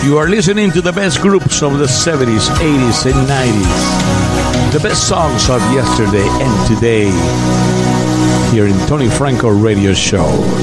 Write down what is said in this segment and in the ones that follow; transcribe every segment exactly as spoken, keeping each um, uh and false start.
You are listening to the best groups of the seventies, eighties, and nineties. The best songs of yesterday and today. Here in Tony Franco Radio Show.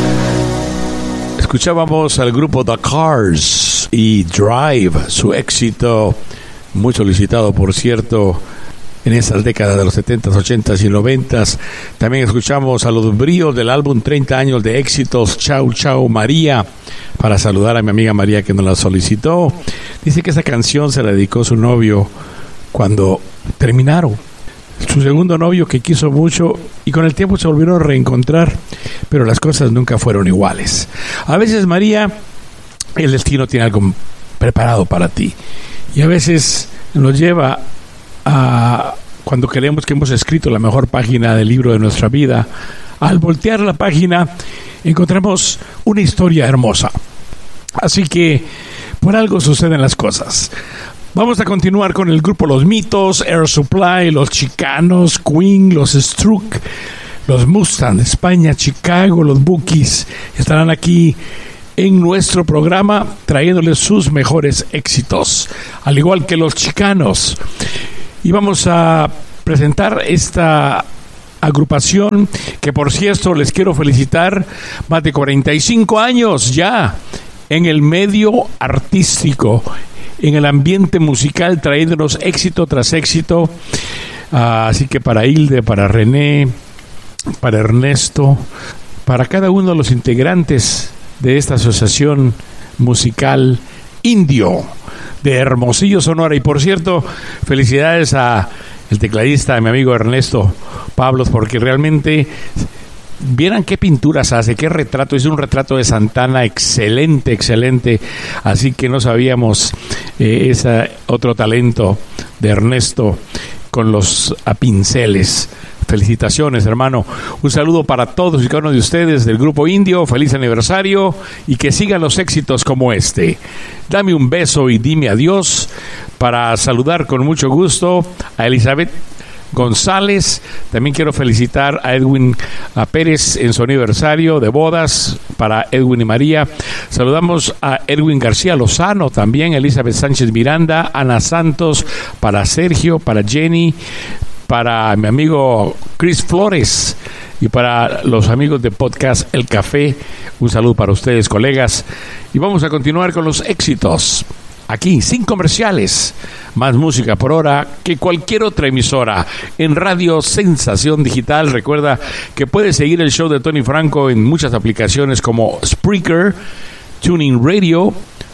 Escuchábamos al grupo The Cars y Drive, su éxito muy solicitado, por cierto, en esas décadas de los setentas, ochentas y noventas. También escuchamos a los Bríos del álbum treinta años de éxitos, Chau Chau María, para saludar a mi amiga María que nos la solicitó. Dice que esa canción se la dedicó a su novio cuando terminaron. Su segundo novio, que quiso mucho, y con el tiempo se volvieron a reencontrar, pero las cosas nunca fueron iguales. A veces, María, el destino tiene algo preparado para ti, y a veces nos lleva a, cuando creemos que hemos escrito la mejor página del libro de nuestra vida, al voltear la página encontramos una historia hermosa. Así que por algo suceden las cosas. Vamos a continuar con el grupo Los Mitos, Air Supply, Los Chicanos, Queen, Los Struck, Los Mustang de España, Chicago, Los Bookies. Estarán aquí en nuestro programa trayéndoles sus mejores éxitos, al igual que Los Chicanos. Y vamos a presentar esta agrupación que, por cierto, les quiero felicitar, más de cuarenta y cinco años ya en el medio artístico, en el ambiente musical, trayéndonos éxito tras éxito. Uh, así que para Hilde, para René, para Ernesto, para cada uno de los integrantes de esta asociación musical Indio de Hermosillo, Sonora. Y por cierto, felicidades a el tecladista, a mi amigo Ernesto Pablos, porque realmente vieran qué pinturas hace, qué retrato. Es un retrato de Santana excelente, excelente. Así que no sabíamos eh, ese otro talento de Ernesto con los a pinceles. Felicitaciones, hermano. Un saludo para todos y cada uno de ustedes del Grupo Indio. Feliz aniversario y que sigan los éxitos como este. Dame un beso y dime adiós, para saludar con mucho gusto a Elizabeth González. También quiero felicitar a Edwin a Pérez en su aniversario de bodas, para Edwin y María. Saludamos a Edwin García Lozano, también Elizabeth Sánchez Miranda, Ana Santos, para Sergio, para Jenny, para mi amigo Chris Flores y para los amigos de Podcast El Café. Un saludo para ustedes, colegas. Y vamos a continuar con los éxitos. Aquí, sin comerciales, más música por hora que cualquier otra emisora en Radio Sensación Digital. Recuerda que puedes seguir el show de Tony Franco en muchas aplicaciones como Spreaker, TuneIn Radio,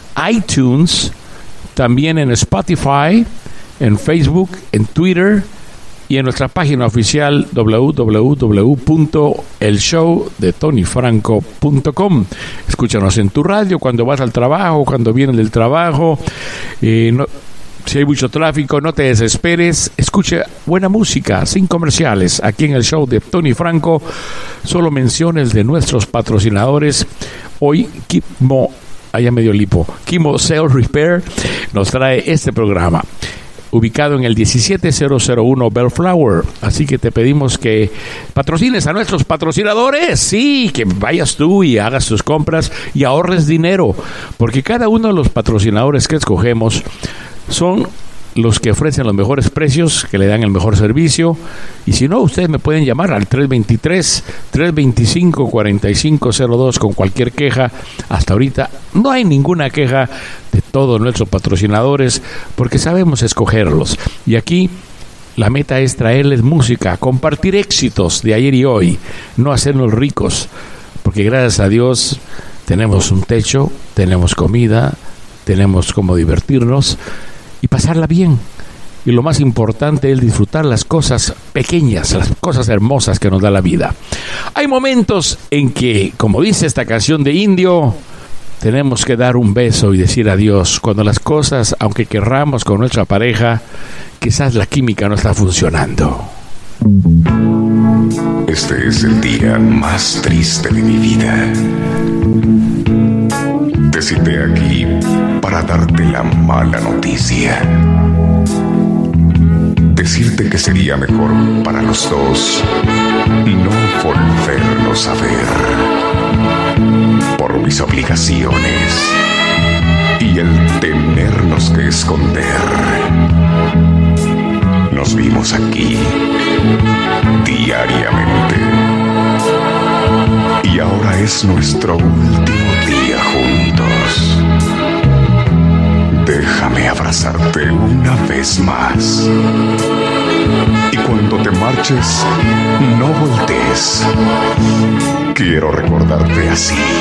iTunes, también en Spotify, en Facebook, en Twitter y en nuestra página oficial w w w punto el show de tony franco punto com. Escúchanos en tu radio cuando vas al trabajo, cuando vienes del trabajo. Eh, no, si hay mucho tráfico, no te desesperes. Escucha buena música, sin comerciales, aquí en el show de Tony Franco. Solo menciones de nuestros patrocinadores. Hoy, Kimo, allá medio lipo, Kimo Sales Repair nos trae este programa, ubicado en el diecisiete mil uno Bellflower. Así que te pedimos que patrocines a nuestros patrocinadores. Sí, que vayas tú y hagas tus compras y ahorres dinero, porque cada uno de los patrocinadores que escogemos son los que ofrecen los mejores precios, que le dan el mejor servicio. Y si no, ustedes me pueden llamar al tres dos tres, tres dos cinco, cuatro cinco cero dos con cualquier queja. Hasta ahorita no hay ninguna queja de todos nuestros patrocinadores, porque sabemos escogerlos. Y aquí la meta es traerles música, compartir éxitos de ayer y hoy, no hacernos ricos, porque gracias a Dios tenemos un techo, tenemos comida, tenemos cómo divertirnos y pasarla bien. Y lo más importante es disfrutar las cosas pequeñas, las cosas hermosas que nos da la vida. Hay momentos en que, como dice esta canción de Indio, tenemos que dar un beso y decir adiós, cuando las cosas, aunque querramos con nuestra pareja, quizás la química no está funcionando. Este es el día más triste de mi vida. Te cité aquí para darte la mala noticia. Decirte que sería mejor para los dos no volvernos a ver. Por mis obligaciones y el temor teníamos que esconder. Nos vimos aquí diariamente. Y ahora es nuestro último día juntos. Déjame abrazarte una vez más. Y cuando te marches, no voltees. Quiero recordarte así.